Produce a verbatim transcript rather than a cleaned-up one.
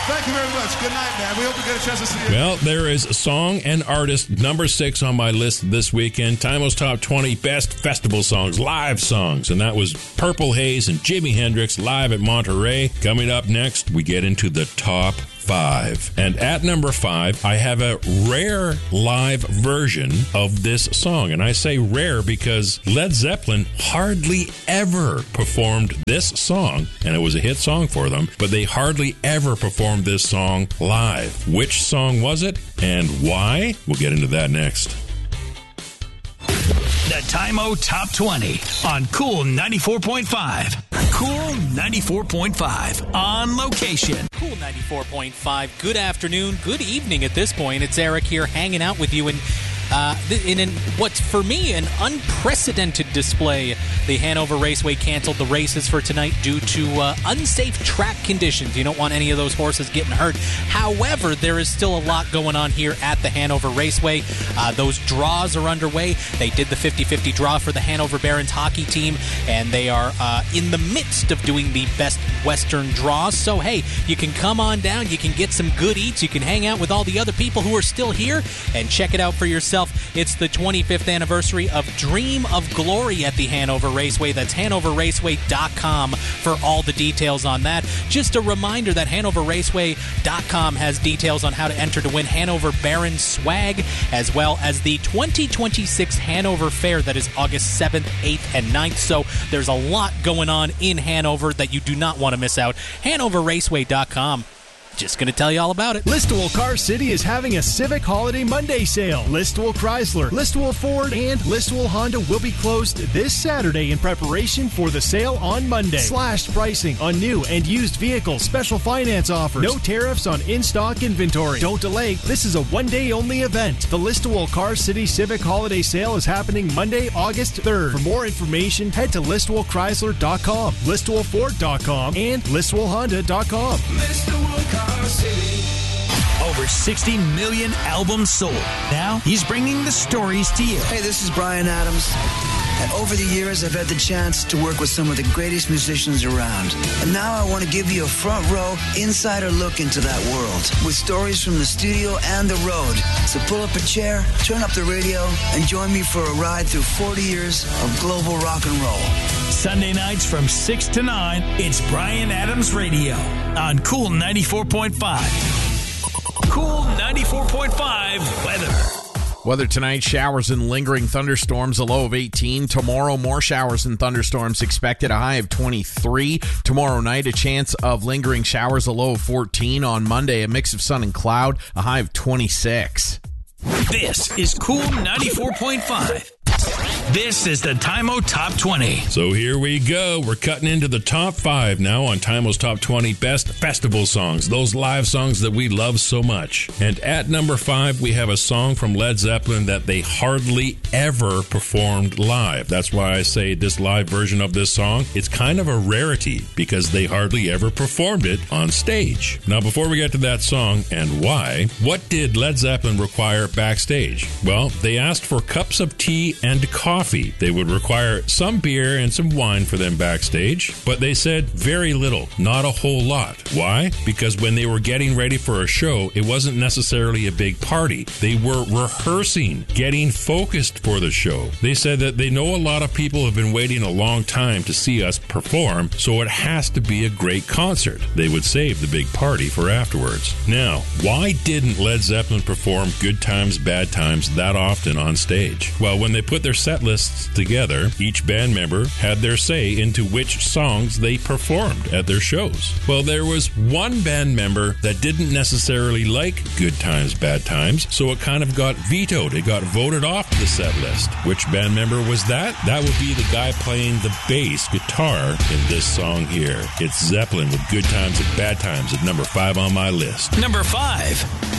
Thank you very much. Good night, man. We hope we get a chance to see you. Well, there is a song and artist number six on my list this weekend. Timo's Top twenty Best Festival Songs, live songs. And that was Purple Haze and Jimi Hendrix live at Monterey. Coming up next, we get into the top five. And at number five, I have a rare live version of this song. And I say rare because Led Zeppelin hardly ever performed this song. And it was a hit song for them, but they hardly ever performed this song live. Which song was it and why? We'll get into that next. The Timo Top twenty on Cool ninety-four point five. Cool ninety-four point five on location. Cool ninety-four point five. Good afternoon, good evening at this point. It's Eric here hanging out with you in, uh, in an, what's for me an unprecedented display. The Hanover Raceway canceled the races for tonight due to uh, unsafe track conditions. You don't want any of those horses getting hurt. However, there is still a lot going on here at the Hanover Raceway. Uh, those draws are underway. They did the fifty-fifty draw for the Hanover Barons hockey team, and they are uh, in the midst of doing the best Western draws. So, hey, you can come on down. You can get some good eats. You can hang out with all the other people who are still here and check it out for yourself. It's the twenty-fifth anniversary of Dream of Glory at the Hanover Raceway. That's hanover raceway dot com for all the details on that. Just a reminder that hanover raceway dot com has details on how to enter to win Hanover Barons swag, as well as the twenty twenty-six Hanover Fair that is August seventh, eighth, and ninth. So there's a lot going on in Hanover that you do not want to miss out. hanover raceway dot com. Just going to tell you all about it. Listowel Car City is having a Civic Holiday Monday sale. Listowel Chrysler, Listowel Ford, and Listowel Honda will be closed this Saturday in preparation for the sale on Monday. Slashed pricing on new and used vehicles. Special finance offers. No tariffs on in-stock inventory. Don't delay. This is a one-day only event. The Listowel Car City Civic Holiday Sale is happening Monday, August third. For more information, head to listowel chrysler dot com, listowel ford dot com, and listowel honda dot com. Listowel Car City. Over sixty million albums sold. Now he's bringing the stories to you. Hey, this is Bryan Adams. And over the years, I've had the chance to work with some of the greatest musicians around. And now I want to give you a front row, insider look into that world with stories from the studio and the road. So pull up a chair, turn up the radio, and join me for a ride through forty years of global rock and roll. Sunday nights from six to nine, it's Bryan Adams Radio on Cool ninety-four point five. Cool ninety-four point five weather. Weather tonight, showers and lingering thunderstorms, a low of eighteen. Tomorrow, more showers and thunderstorms expected, a high of twenty-three. Tomorrow night, a chance of lingering showers, a low of fourteen. On Monday, a mix of sun and cloud, a high of twenty-six. This is Cool ninety-four point five. This is the Timo Top twenty. So here we go. We're cutting into the top five now on Timo's Top twenty Best Festival Songs, those live songs that we love so much. And at number five, we have a song from Led Zeppelin that they hardly ever performed live. That's why I say this live version of this song, it's kind of a rarity because they hardly ever performed it on stage. Now, before we get to that song and why, what did Led Zeppelin require backstage? Well, they asked for cups of tea and coffee. They would require some beer and some wine for them backstage, but they said very little, not a whole lot. Why? Because when they were getting ready for a show, it wasn't necessarily a big party. They were rehearsing, getting focused for the show. They said that they know a lot of people have been waiting a long time to see us perform, so it has to be a great concert. They would save the big party for afterwards. Now, why didn't Led Zeppelin perform Good Times, Bad Times that often on stage? Well, when they put their set lists together, each band member had their say into which songs they performed at their shows. Well, there was one band member that didn't necessarily like Good Times, Bad Times, so it kind of got vetoed. It got voted off the set list. Which band member was that? That would be the guy playing the bass guitar in this song here. It's Zeppelin with Good Times and Bad Times at number five on my list. Number five.